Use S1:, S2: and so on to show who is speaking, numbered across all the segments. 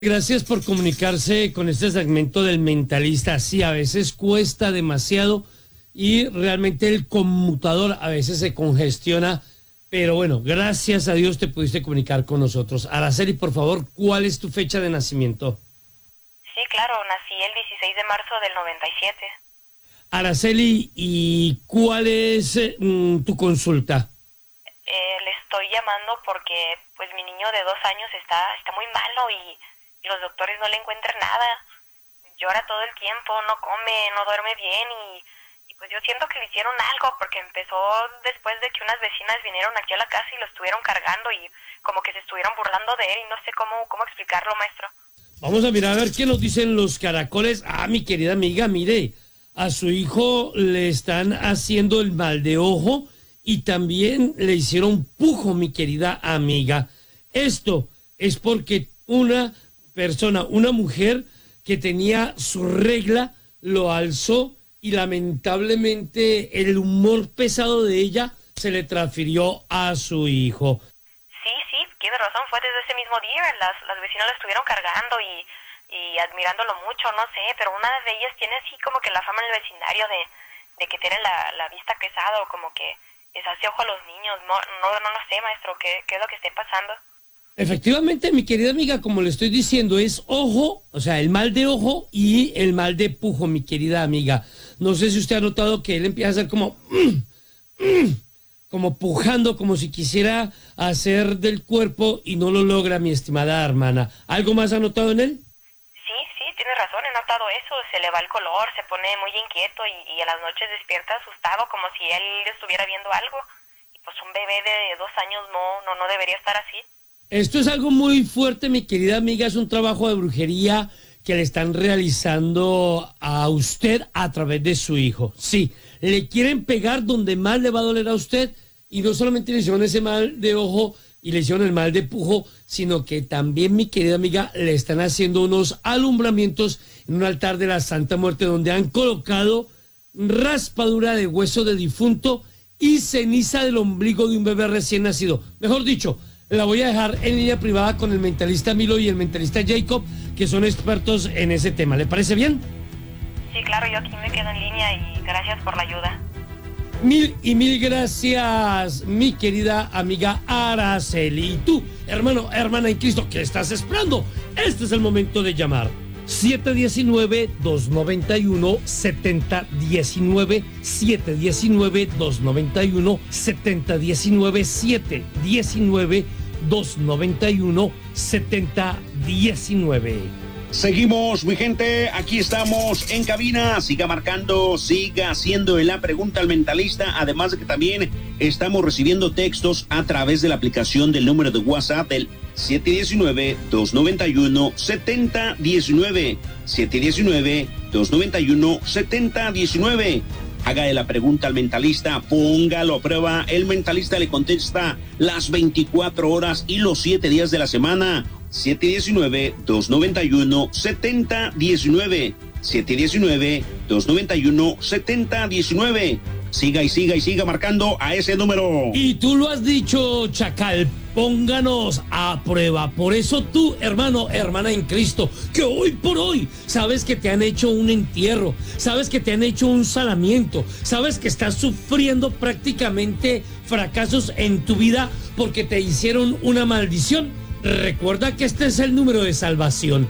S1: Gracias por comunicarse con este segmento del Mentalista. Sí, a veces cuesta demasiado y realmente el conmutador a veces se congestiona, pero bueno, gracias a Dios te pudiste comunicar con nosotros. Araceli, por favor, ¿cuál es tu fecha de nacimiento?
S2: Sí, claro, nací el 16 de marzo del 97.
S1: Araceli, ¿y cuál es tu consulta?
S2: Le estoy llamando porque pues mi niño de 2 años está muy malo y los doctores no le encuentran nada. Llora todo el tiempo, no come, no duerme bien y pues yo siento que le hicieron algo porque empezó después de que unas vecinas vinieron aquí a la casa y lo estuvieron cargando y como que se estuvieron burlando de él y no sé cómo explicarlo, maestro.
S1: Vamos a mirar a ver qué nos dicen los caracoles. Ah, mi querida amiga, mire, a su hijo le están haciendo el mal de ojo y también le hicieron pujo, mi querida amiga. Esto es porque una persona, una mujer que tenía su regla, lo alzó y lamentablemente el humor pesado de ella se le transfirió a su hijo.
S2: Sí, tiene razón, fue desde ese mismo día, las vecinas lo estuvieron cargando y admirándolo mucho, no sé, pero una de ellas tiene así como que la fama en el vecindario de que tiene la vista pesada o como que les hace ojo a los niños, no lo sé, maestro, ¿qué es lo que esté pasando?
S1: Efectivamente, mi querida amiga, como le estoy diciendo, es ojo, o sea, el mal de ojo y el mal de pujo, mi querida amiga. No sé si usted ha notado que él empieza a hacer como pujando, como si quisiera hacer del cuerpo y no lo logra, mi estimada hermana. ¿Algo más ha notado en él?
S2: Sí, tienes razón, he notado eso, se le va el color, se pone muy inquieto y en las noches despierta asustado como si él estuviera viendo algo. Y pues un bebé de 2 años no debería estar así.
S1: Esto es algo muy fuerte, mi querida amiga, es un trabajo de brujería que le están realizando a usted a través de su hijo. Sí, le quieren pegar donde más le va a doler a usted y no solamente le hicieron ese mal de ojo y le hicieron el mal de pujo, sino que también, mi querida amiga, le están haciendo unos alumbramientos en un altar de la Santa Muerte donde han colocado raspadura de hueso de difunto y ceniza del ombligo de un bebé recién nacido. Mejor dicho, la voy a dejar en línea privada con el mentalista Milo y el mentalista Jacob, que son expertos en ese tema. ¿Le parece bien?
S2: Sí, claro, yo aquí me quedo en línea y gracias por la ayuda.
S1: Mil gracias, mi querida amiga Araceli. Y tú, hermana en Cristo, ¿qué estás esperando? Este es el momento de llamar. 719-291-7019, 719-291-7019, 719-291-7019.
S3: Seguimos, mi gente, aquí estamos en cabina, siga marcando, siga haciendo la pregunta al mentalista, además de que también estamos recibiendo textos a través de la aplicación del número de WhatsApp del 719-291-7019, 719-291-7019. Haga de la pregunta al mentalista, póngalo a prueba, el mentalista le contesta las 24 horas y los 7 días de la semana. 719-291-7019, 719-291-7019. Siga y siga marcando a ese número.
S1: Y tú lo has dicho, Chacal, pónganos a prueba. Por eso tú, hermana en Cristo, que hoy por hoy sabes que te han hecho un entierro, sabes que te han hecho un salamiento, sabes que estás sufriendo prácticamente fracasos en tu vida porque te hicieron una maldición. Recuerda que este es el número de salvación.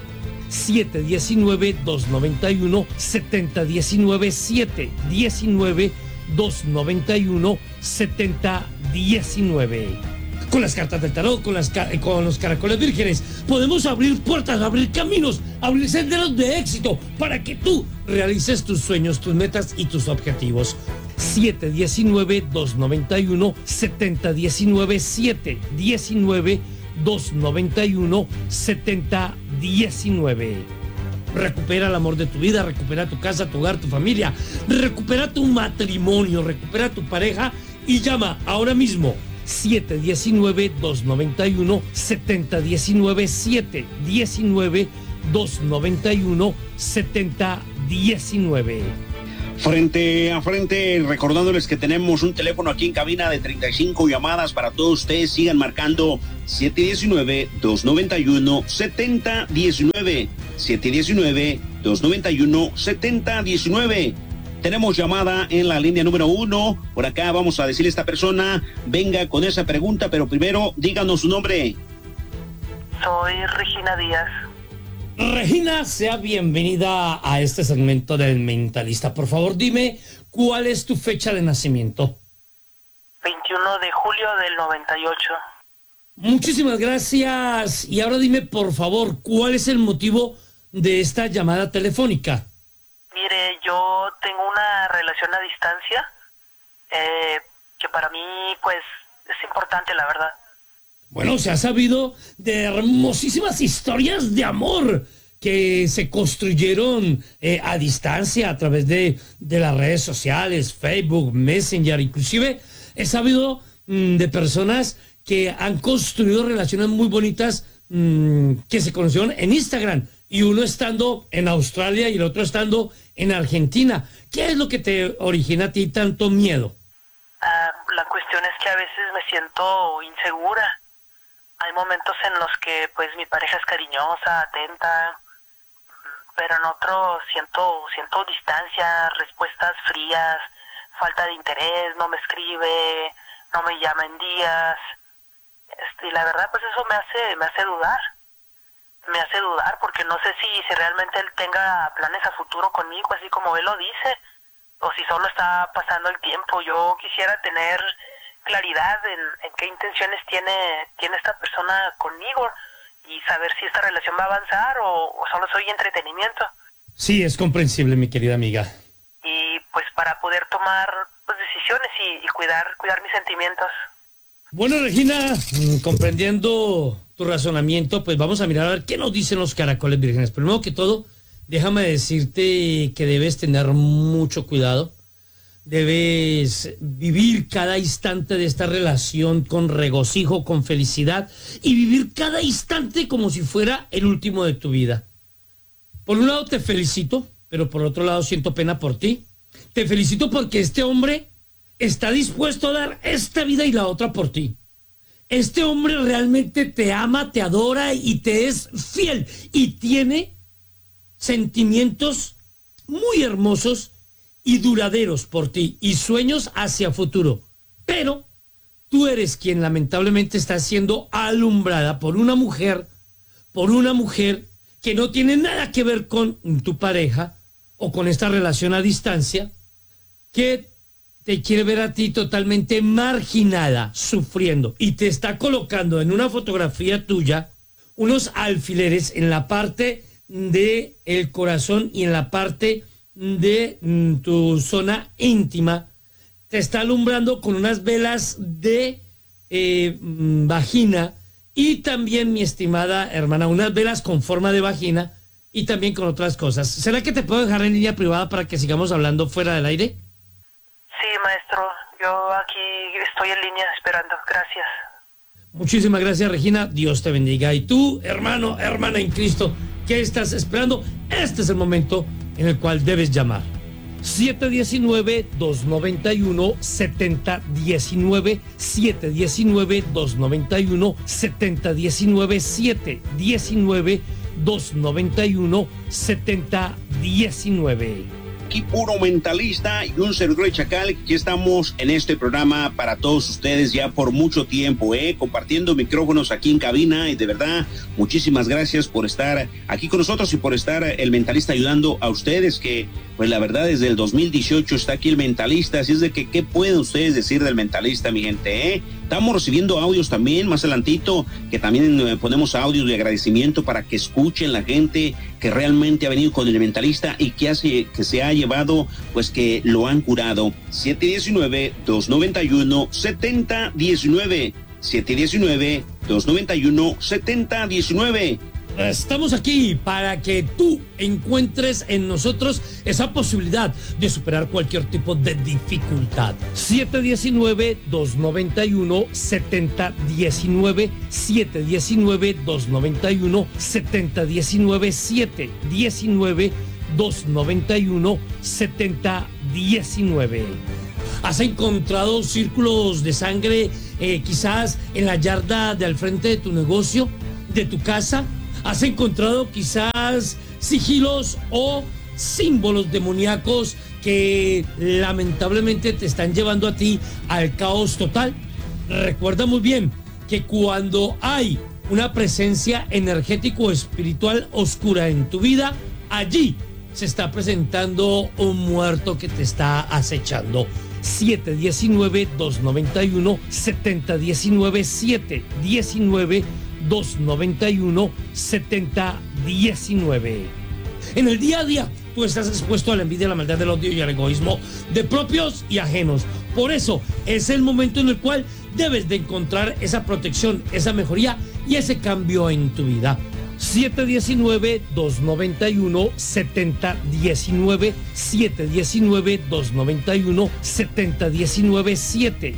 S1: 719-291-7019, 719-291-7019. Con las cartas del tarot, con los caracoles vírgenes, podemos abrir puertas, abrir caminos, abrir senderos de éxito para que tú realices tus sueños, tus metas y tus objetivos. 719-291-7019, 719-291-7019. Recupera el amor de tu vida, recupera tu casa, tu hogar, tu familia, recupera tu matrimonio, recupera tu pareja y llama ahora mismo 719-291-7019, 719-291-7019.
S3: Frente a frente, recordándoles que tenemos un teléfono aquí en cabina de 35 llamadas para todos ustedes. Sigan marcando 719-291-7019. 719-291-7019. Tenemos llamada en la línea número 1. Por acá vamos a decirle a esta persona, venga con esa pregunta, pero primero díganos su nombre.
S4: Soy Regina Díaz.
S1: Regina, sea bienvenida a este segmento del Mentalista. Por favor, dime, ¿cuál es tu fecha de nacimiento?
S4: 21 de julio del 98.
S1: Muchísimas gracias. Y ahora dime, por favor, ¿cuál es el motivo de esta llamada telefónica?
S4: Mire, yo tengo una relación a distancia que para mí, pues, es importante, la verdad.
S1: Bueno, se ha sabido de hermosísimas historias de amor que se construyeron a distancia a través de las redes sociales, Facebook, Messenger. Inclusive he sabido de personas que han construido relaciones muy bonitas que se conocieron en Instagram, y uno estando en Australia y el otro estando en Argentina. ¿Qué es lo que te origina a ti tanto miedo?
S4: La cuestión es que a veces me siento insegura. Hay momentos en los que pues mi pareja es cariñosa, atenta, pero en otros siento distancia, respuestas frías, falta de interés, no me escribe, no me llama en días. Y la verdad pues eso me hace dudar. Me hace dudar porque no sé si realmente él tenga planes a futuro conmigo, así como él lo dice, o si solo está pasando el tiempo. Yo quisiera tener claridad en qué intenciones tiene esta persona conmigo y saber si esta relación va a avanzar o solo soy entretenimiento.
S1: Sí, es comprensible, mi querida amiga.
S4: Y pues para poder tomar pues, decisiones y cuidar mis sentimientos.
S1: Bueno, Regina, comprendiendo tu razonamiento, pues vamos a mirar a ver qué nos dicen los caracoles vírgenes. Primero que todo, déjame decirte que debes tener mucho cuidado. Debes vivir cada instante de esta relación con regocijo, con felicidad, y vivir cada instante como si fuera el último de tu vida. Por un lado te felicito, pero por otro lado siento pena por ti. Te felicito porque este hombre está dispuesto a dar esta vida y la otra por ti. Este hombre realmente te ama, te adora y te es fiel, y tiene sentimientos muy hermosos y duraderos por ti y sueños hacia futuro. Pero tú eres quien lamentablemente está siendo alumbrada por una mujer que no tiene nada que ver con tu pareja o con esta relación a distancia, que te quiere ver a ti totalmente marginada, sufriendo, y te está colocando en una fotografía tuya unos alfileres en la parte de el corazón y en la parte de tu zona íntima. Te está alumbrando con unas velas de vagina, y también, mi estimada hermana, unas velas con forma de vagina y también con otras cosas. ¿Será que te puedo dejar en línea privada para que sigamos hablando fuera del aire?
S4: Sí, maestro, yo aquí estoy en línea esperando. Gracias.
S1: Muchísimas gracias, Regina. Dios te bendiga. Y tú, hermano, hermana en Cristo, ¿qué estás esperando? Este es el momento en el cual debes llamar. 719-291-7019, 719-291-7019, 719-291-7019.
S3: Aquí puro mentalista y un servidor de Chacal. Aquí estamos en este programa para todos ustedes ya por mucho tiempo, compartiendo micrófonos aquí en cabina, y de verdad muchísimas gracias por estar aquí con nosotros y por estar el mentalista ayudando a ustedes, que pues la verdad desde el 2018 está aquí el mentalista. Así es de que ¿qué pueden ustedes decir del mentalista, mi gente? Estamos recibiendo audios también más adelantito, que también ponemos audios de agradecimiento para que escuchen la gente que realmente ha venido con el mentalista y que se ha llevado, pues que lo han curado. 719-291-7019, 719-291-7019.
S1: Estamos aquí para que tú encuentres en nosotros esa posibilidad de superar cualquier tipo de dificultad. 719-291-7019, 719-291-7019, 719-291-7019. 7019. ¿Has encontrado círculos de sangre quizás en la yarda de al frente de tu negocio, de tu casa? ¿Has encontrado quizás sigilos o símbolos demoníacos que lamentablemente te están llevando a ti al caos total? Recuerda muy bien que cuando hay una presencia energético espiritual oscura en tu vida, allí se está presentando un muerto que te está acechando. 719-291-7019, 719-291-7019. En el día a día, tú estás expuesto a la envidia, la maldad, el odio y el egoísmo de propios y ajenos. Por eso es el momento en el cual debes de encontrar esa protección, esa mejoría y ese cambio en tu vida. 719-291-7019, 719-291-7019,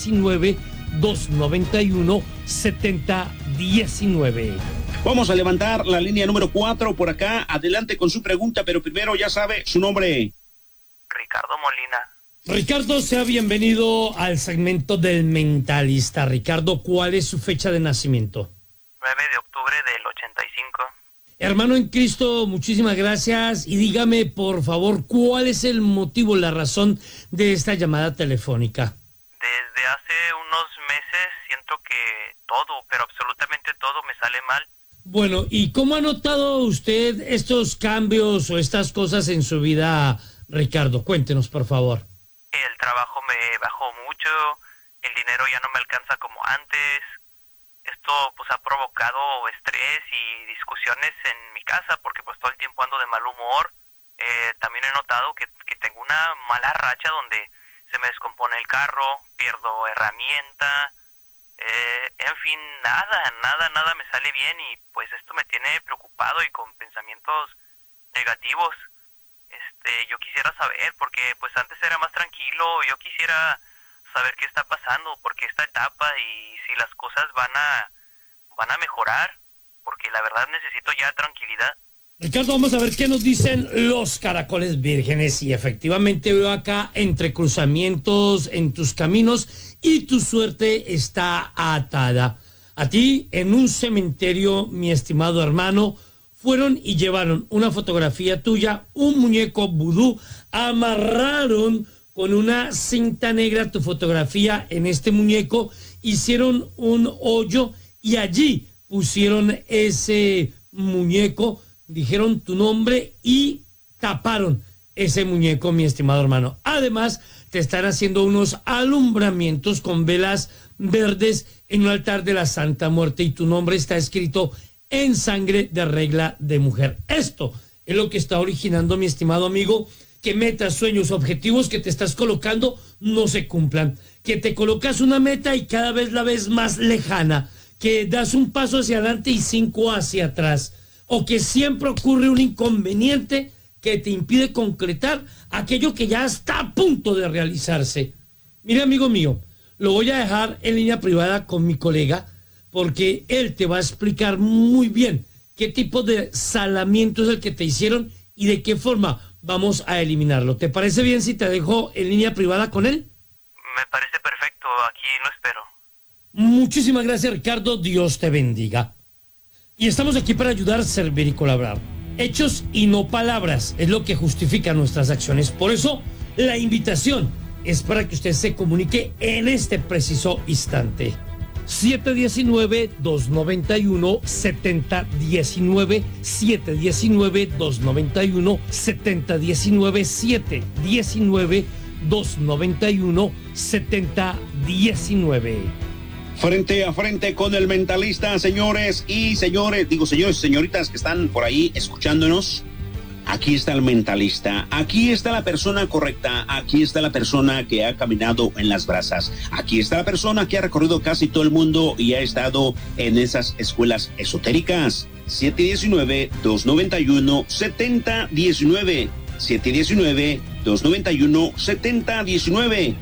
S1: 719-291-7019.
S3: Vamos a levantar la línea número 4 por acá. Adelante con su pregunta, pero primero ya sabe su nombre.
S5: Ricardo Molina.
S1: Ricardo, sea bienvenido al segmento del Mentalista. Ricardo, ¿cuál es su fecha de nacimiento?
S5: 9 de octubre del 85.
S1: Hermano en Cristo, muchísimas gracias. Y dígame, por favor, ¿cuál es el motivo, la razón de esta llamada telefónica?
S5: Desde hace unos meses siento que todo, pero absolutamente todo me sale mal.
S1: Bueno, ¿y cómo ha notado usted estos cambios o estas cosas en su vida, Ricardo? Cuéntenos, por favor.
S5: El trabajo me bajó mucho, el dinero ya no me alcanza como antes. Esto pues ha provocado estrés y discusiones en mi casa porque pues todo el tiempo ando de mal humor. También he notado que tengo una mala racha donde se me descompone el carro, pierdo herramienta. En fin, nada me sale bien y pues esto me tiene preocupado y con pensamientos negativos. Yo quisiera saber, porque pues antes era más tranquilo, yo quisiera saber qué está pasando, porque esta etapa y si las cosas van a mejorar, porque la verdad necesito ya tranquilidad.
S1: Ricardo, vamos a ver qué nos dicen los caracoles vírgenes. Y efectivamente veo acá entrecruzamientos en tus caminos y tu suerte está atada. A ti, en un cementerio, mi estimado hermano, fueron y llevaron una fotografía tuya, un muñeco vudú, amarraron con una cinta negra tu fotografía en este muñeco, hicieron un hoyo y allí pusieron ese muñeco, dijeron tu nombre y taparon ese muñeco, mi estimado hermano. Además, te están haciendo unos alumbramientos con velas verdes en un altar de la Santa Muerte y tu nombre está escrito en sangre de regla de mujer. Esto es lo que está originando, mi estimado amigo, que metas, sueños, objetivos que te estás colocando no se cumplan, que te colocas una meta y cada vez la ves más lejana, que das un paso hacia adelante y 5 hacia atrás, o que siempre ocurre un inconveniente que te impide concretar aquello que ya está a punto de realizarse. Mire, amigo mío, lo voy a dejar en línea privada con mi colega, porque él te va a explicar muy bien qué tipo de salamiento es el que te hicieron y de qué forma vamos a eliminarlo. ¿Te parece bien si te dejo en línea privada con él?
S5: Me parece perfecto, aquí lo espero.
S1: Muchísimas gracias, Ricardo, Dios te bendiga. Y estamos aquí para ayudar, servir y colaborar. Hechos y no palabras es lo que justifica nuestras acciones. Por eso, la invitación es para que usted se comunique en este preciso instante. 719-291-7019, 719-291-7019, 719-291-7019.
S3: Frente a frente con el Mentalista, señores y señores, señores y señoritas que están por ahí escuchándonos. Aquí está el Mentalista, aquí está la persona correcta, aquí está la persona que ha caminado en las brasas, aquí está la persona que ha recorrido casi todo el mundo y ha estado en esas escuelas esotéricas. 719-291-7019, 719-291-7019,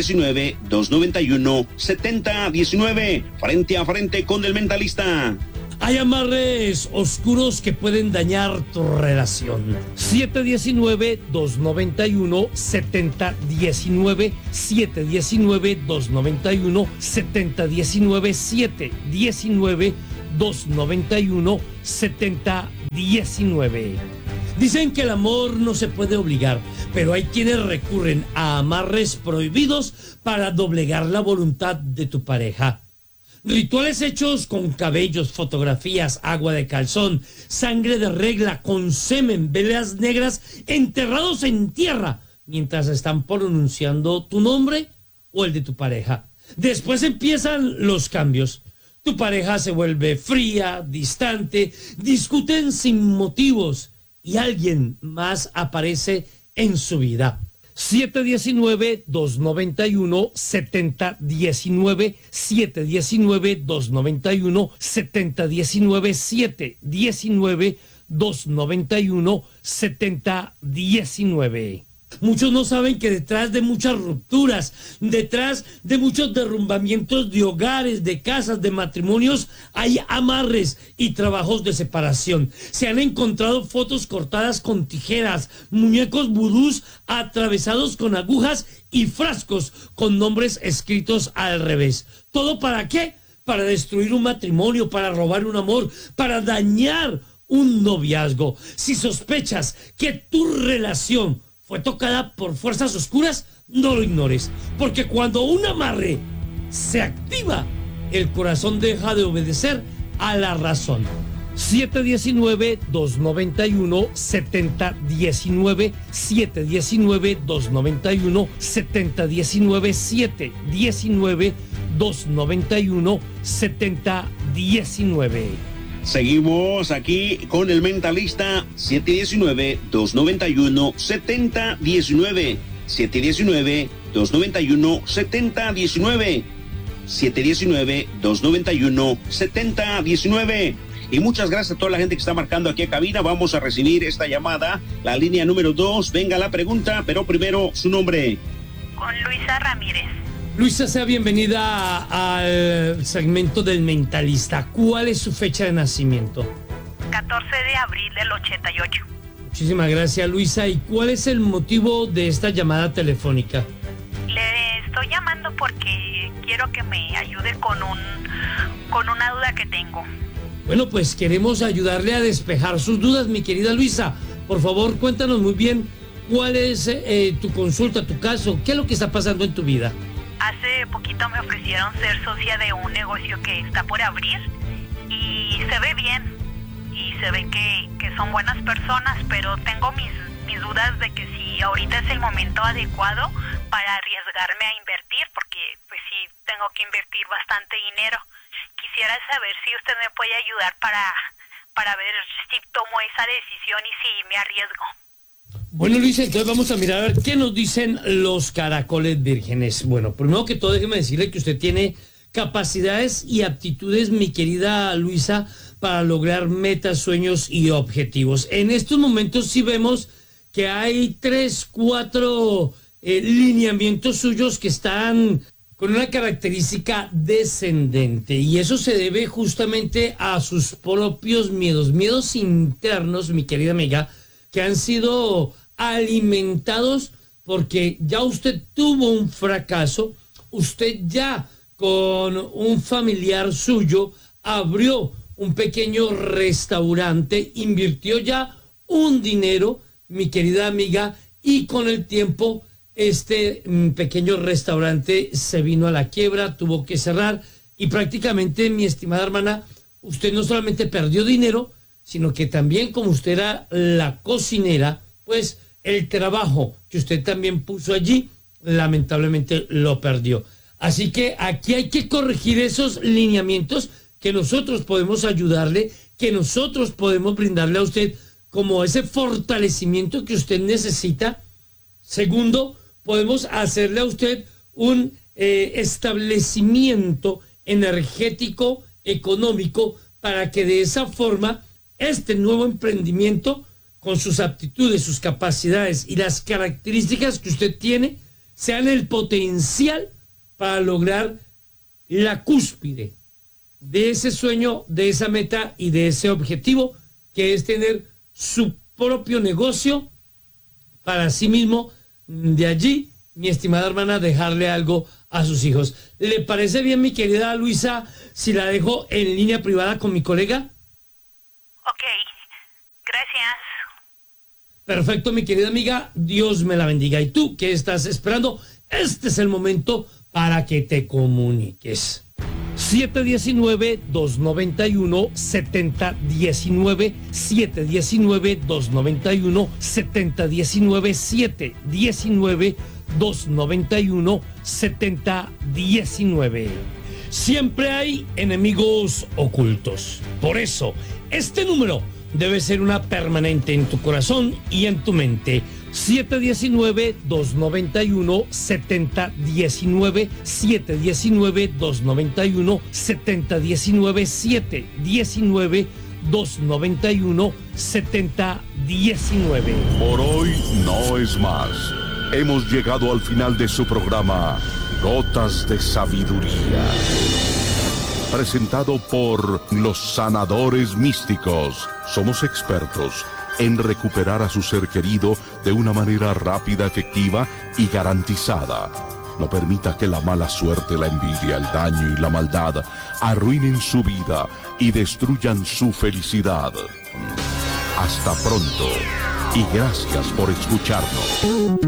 S3: 719-291-7019, frente a frente con el Mentalista.
S1: Hay amarres oscuros que pueden dañar tu relación. 719-291-7019. 719-291-7019. 719-291-7019. Dicen que el amor no se puede obligar, pero hay quienes recurren a amarres prohibidos para doblegar la voluntad de tu pareja. Rituales hechos con cabellos, fotografías, agua de calzón, sangre de regla, con semen, velas negras enterrados en tierra mientras están pronunciando tu nombre o el de tu pareja. Después empiezan los cambios. Tu pareja se vuelve fría, distante, discuten sin motivos y alguien más aparece en su vida. 719-291-7019. 719-291-7019. 719-291-7019. Muchos no saben que detrás de muchas rupturas, detrás de muchos derrumbamientos de hogares, de casas, de matrimonios, hay amarres y trabajos de separación. Se han encontrado fotos cortadas con tijeras, muñecos vudús atravesados con agujas y frascos con nombres escritos al revés. ¿Todo para qué? Para destruir un matrimonio, para robar un amor, para dañar un noviazgo. Si sospechas que tu relación fue tocada por fuerzas oscuras, no lo ignores, porque cuando un amarre se activa, el corazón deja de obedecer a la razón. 719-291-7019. 719-291-7019. 719-291-7019.
S3: Seguimos aquí con el mentalista. 719-291-7019. 719-291-7019. 719-291-7019. Y muchas gracias a toda la gente que está marcando aquí a cabina. Vamos a recibir esta llamada, la línea número 2. Venga la pregunta, pero primero su nombre.
S2: Con Luisa Ramírez.
S1: Luisa, sea bienvenida al segmento del mentalista. ¿Cuál es su fecha de nacimiento?
S2: 14 de abril del 88.
S1: Muchísimas gracias, Luisa. ¿Y cuál es el motivo de esta llamada telefónica?
S2: Le estoy llamando porque quiero que me ayude con una duda que tengo.
S1: Bueno, pues queremos ayudarle a despejar sus dudas, mi querida Luisa. Por favor, cuéntanos muy bien cuál es tu consulta, tu caso. ¿Qué es lo que está pasando en tu vida?
S2: Hace poquito me ofrecieron ser socia de un negocio que está por abrir y se ve bien y se ve que son buenas personas, pero tengo mis dudas de que si ahorita es el momento adecuado para arriesgarme a invertir, porque pues sí tengo que invertir bastante dinero. Quisiera saber si usted me puede ayudar para ver si tomo esa decisión y si me arriesgo.
S1: Bueno, Luisa, entonces vamos a mirar a ver qué nos dicen los caracoles vírgenes. Bueno, primero que todo, déjeme decirle que usted tiene capacidades y aptitudes, mi querida Luisa, para lograr metas, sueños y objetivos. En estos momentos sí vemos que hay 3-4 lineamientos suyos que están con una característica descendente, y eso se debe justamente a sus propios miedos internos, mi querida amiga, que han sido alimentados porque ya usted tuvo un fracaso, usted ya con un familiar suyo abrió un pequeño restaurante, invirtió ya un dinero, mi querida amiga, y con el tiempo este pequeño restaurante se vino a la quiebra, tuvo que cerrar, y prácticamente, mi estimada hermana, usted no solamente perdió dinero, sino que también, como usted era la cocinera, pues el trabajo que usted también puso allí, lamentablemente lo perdió. Así que aquí hay que corregir esos lineamientos, que nosotros podemos ayudarle, que nosotros podemos brindarle a usted como ese fortalecimiento que usted necesita. Segundo, podemos hacerle a usted un establecimiento energético, económico, para que de esa forma este nuevo emprendimiento, con sus aptitudes, sus capacidades y las características que usted tiene, sean el potencial para lograr la cúspide de ese sueño, de esa meta y de ese objetivo, que es tener su propio negocio para sí mismo. De allí, mi estimada hermana, dejarle algo a sus hijos. ¿Le parece bien, mi querida Luisa, si la dejo en línea privada con mi colega?
S2: Ok, gracias.
S1: Perfecto, mi querida amiga, Dios me la bendiga. ¿Y tú qué estás esperando? Este es el momento para que te comuniques. 719-291-7019, 719-291-7019, 719-291-7019. Siempre hay enemigos ocultos. Por eso, este número debe ser una permanente en tu corazón y en tu mente. 719-291-7019, 719-291-7019, 719-291-7019.
S6: Por hoy no es más. Hemos llegado al final de su programa Gotas de Sabiduría, presentado por los sanadores místicos. Somos expertos en recuperar a su ser querido de una manera rápida, efectiva y garantizada. No permita que la mala suerte, la envidia, el daño y la maldad arruinen su vida y destruyan su felicidad. Hasta pronto y gracias por escucharnos.